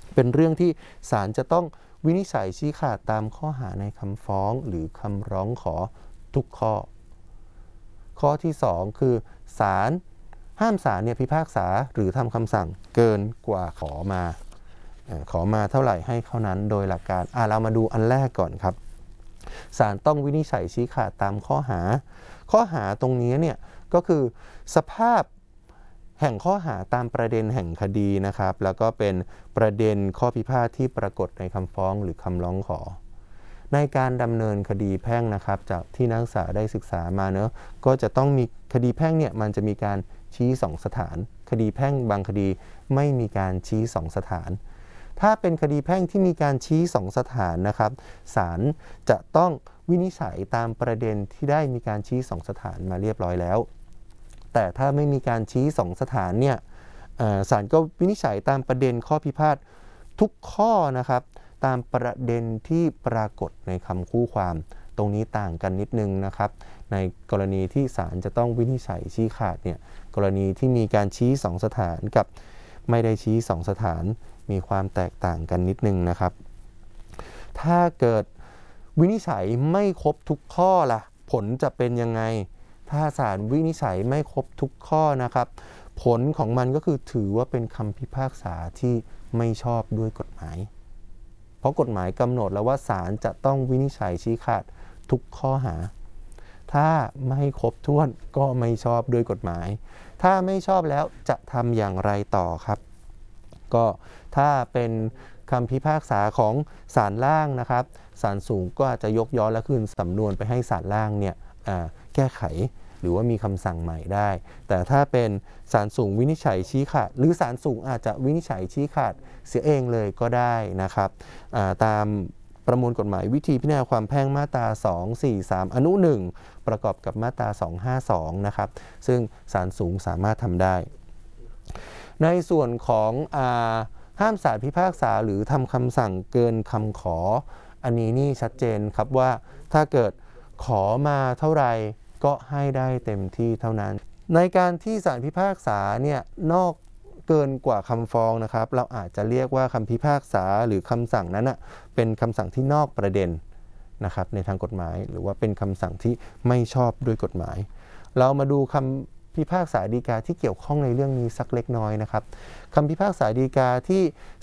เป็นเรื่องที่ศาลจะต้องวินิจฉัยชี้ขาดตามข้อหาในคำฟ้องหรือคำร้องขอทุกข้อข้อที่2คือศาลห้ามศาลพิพากษาหรือทำคำสั่งเกินกว่าขอมาเท่าไหร่ให้เท่านั้นโดยหลักการเรามาดูอันแรกก่อนครับศาลต้องวินิจฉัยชี้ขาดตามข้อหาตรงนี้ก็คือสภาพแห่งข้อหาตามประเด็นแห่งคดีนะครับแล้วก็เป็นประเด็นข้อพิพาทที่ปรากฏในคำฟ้องหรือคำร้องขอในการดำเนินคดีแพ่งนะครับจากที่นักศึกษาได้ศึกษามาก็จะต้องมีคดีแพ่งมันจะมีการชี้2สถานคดีแพ่งบางคดีไม่มีการชี้2สถานถ้าเป็นคดีแพ่งที่มีการชี้2สถานนะครับศาลจะต้องวินิจฉัยตามประเด็นที่ได้มีการชี้2สถานมาเรียบร้อยแล้วแต่ถ้าไม่มีการชี้2สถานศาลก็วินิจฉัยตามประเด็นข้อพิพาททุกข้อนะครับตามประเด็นที่ปรากฏในคำคู่ความตรงนี้ต่างกันนิดนึงนะครับในกรณีที่ศาลจะต้องวินิจฉัยชี้ขาดกรณีที่มีการชี้2สถานกับไม่ได้ชี้2สถานมีความแตกต่างกันนิดนึงนะครับถ้าเกิดวินิจฉัยไม่ครบทุกข้อล่ะผลจะเป็นยังไงถ้าศาลวินิจฉัยไม่ครบทุกข้อนะครับผลของมันก็คือถือว่าเป็นคำพิพากษาที่ไม่ชอบด้วยกฎหมายเพราะกฎหมายกำหนดแล้วว่าศาลจะต้องวินิจฉัยชี้ขาดทุกข้อหาถ้าไม่ครบถ้วนก็ไม่ชอบด้วยกฎหมายถ้าไม่ชอบแล้วจะทำอย่างไรต่อครับก็ถ้าเป็นคำพิพากษาของศาลล่างนะครับศาลสูงก็อาจจะยกย้อนและคืนสำนวนไปให้ศาลล่างแก้ไขหรือว่ามีคำสั่งใหม่ได้แต่ถ้าเป็นศาลสูงวินิจฉัยชี้ขาดหรือศาลสูงอาจจะวินิจฉัยชี้ขาดเสียเองเลยก็ได้นะครับตามประมวลกฎหมายวิธีพิจารณาความแพ่งมาตรา243อนุ1ประกอบกับมาตรา252นะครับซึ่งศาลสูงสามารถทำได้ในส่วนของห้ามศาลพิพากษาหรือทำคำสั่งเกินคำขออันนี้นี่ชัดเจนครับว่าถ้าเกิดขอมาเท่าไหร่ก็ให้ได้เต็มที่เท่านั้นในการที่ศาลพิพากษานอกเกินกว่าคำฟ้องนะครับเราอาจจะเรียกว่าคำพิพากษาหรือคำสั่งนั้นเป็นคำสั่งที่นอกประเด็นนะครับในทางกฎหมายหรือว่าเป็นคำสั่งที่ไม่ชอบด้วยกฎหมายเรามาดูคำพิพากษาฎีกาที่เกี่ยวข้องในเรื่องนี้สักเล็กน้อยนะครับคำพิพากษาฎีกาที่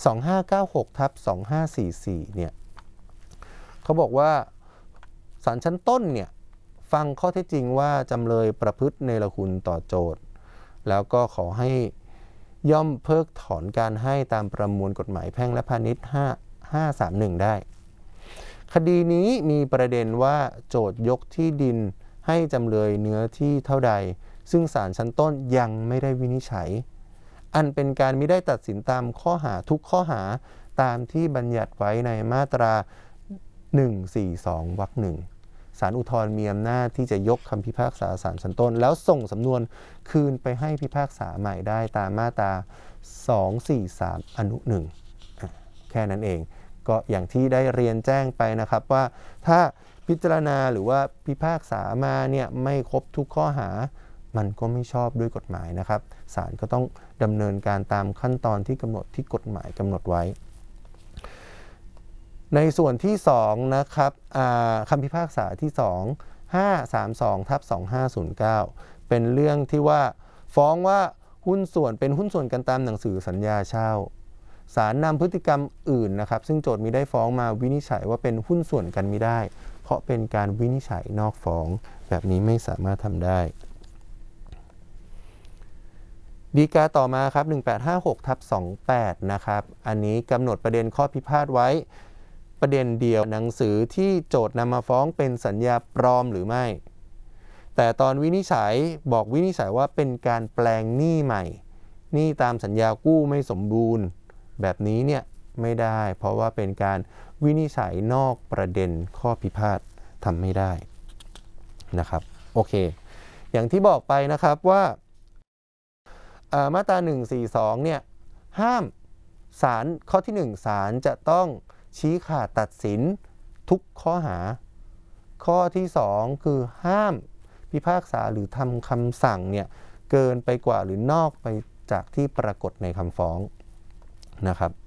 2596/2544เขาบอกว่าศาลชั้นต้นฟังข้อเท็จจริงว่าจำเลยประพฤติเนรคุณต่อโจทก์แล้วก็ขอให้ย่อมเพิกถอนการให้ตามประมวลกฎหมายแพ่งและพาณิชย์531ได้คดีนี้มีประเด็นว่าโจทก์ยกที่ดินให้จำเลยเนื้อที่เท่าใดซึ่งศาลชั้นต้นยังไม่ได้วินิจฉัยอันเป็นการไม่ได้ตัดสินตามข้อหาทุกข้อหาตามที่บัญญัติไว้ในมาตรา142 วรรค 1ศาลอุทธรณ์มีอำนาจที่จะยกคำพิพากษาศาลชั้นต้นแล้วส่งสำนวนคืนไปให้พิพากษาใหม่ได้ตามมาตรา243อนุ1แค่นั้นเองก็อย่างที่ได้เรียนแจ้งไปนะครับว่าถ้าพิจารณาหรือว่าพิพากษามาไม่ครบทุกข้อหามันก็ไม่ชอบด้วยกฎหมายนะครับศาลก็ต้องดำเนินการตามขั้นตอนที่กำหนดที่กฎหมายกำหนดไว้ในส่วนที่2นะครับคำพิพากษาที่2532/2509เป็นเรื่องที่ว่าฟ้องว่าหุ้นส่วนเป็นหุ้นส่วนกันตามหนังสือสัญญาเช่าศาลนำพฤติกรรมอื่นนะครับซึ่งโจทก์มิได้ฟ้องมาวินิจฉัยว่าเป็นหุ้นส่วนกันมิได้เพราะเป็นการวินิจฉัยนอกฟ้องแบบนี้ไม่สามารถทำได้ฎีกาต่อมาครับ1856/28นะครับอันนี้กำหนดประเด็นข้อพิพาทไว้ประเด็นเดียวหนังสือที่โจทก์นำมาฟ้องเป็นสัญญาปลอมหรือไม่แต่ตอนวินิจฉัยบอกวินิจฉัยว่าเป็นการแปลงหนี้ใหม่หนี้ตามสัญญากู้ไม่สมบูรณ์แบบนี้ไม่ได้เพราะว่าเป็นการวินิจฉัยนอกประเด็นข้อพิพาททำไม่ได้นะครับโอเคอย่างที่บอกไปนะครับว่ามาตรา142ห้ามศาลข้อที่1ศาลจะต้องชี้ขาดตัดสินทุกข้อหาข้อที่2คือห้ามพิพากษาหรือทำคำสั่งเกินไปกว่าหรือนอกไปจากที่ปรากฏในคำฟ้องนะครับ